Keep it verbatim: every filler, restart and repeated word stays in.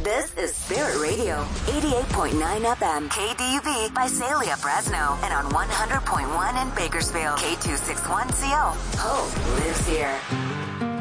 This is Spirit Radio, eighty-eight point nine F M, K D U V, Visalia, Fresno, and on one hundred point one in Bakersfield, K two sixty-one C O. Hope lives here.